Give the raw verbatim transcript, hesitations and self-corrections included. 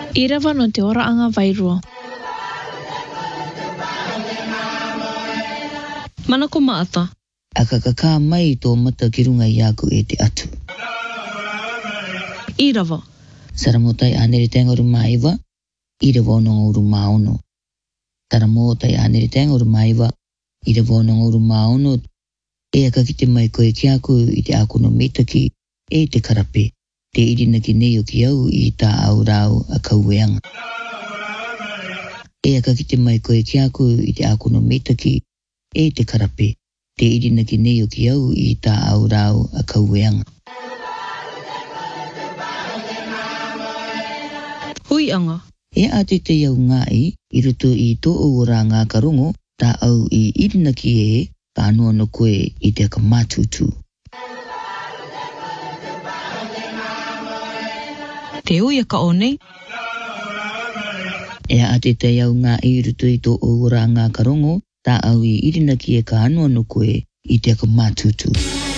I rawa no te oraanga wairua. Manako maata. A kakaka mai tō mata ki runga i aku e te atu. I rawa. Saramotai anere tenga uru maiwa, i rawa ononga uru maono. Saramotai anere tenga uru maiwa, i rawa ononga uru maono. E a kakite mai koe ki aku i te aku no metaki, e te karape. Te irina ki nei o ki au i tā au rau a kauweanga. E a kakite mai koe ki aku i te aku no metaki, e te karape. Te irina ki nei o ki au i tā au rau a kauweanga. Hui anga. E a te te iau ngai, i ruto i tō ora ngā karongo, tā au i irina ki e, ka anua no koe i te aka mātutu. Te ui aka o nei. E a te te iau ngai, i ruto i tō ora ngā karongo, tā au i irina ki e ka anua no koe i te aka mātutu.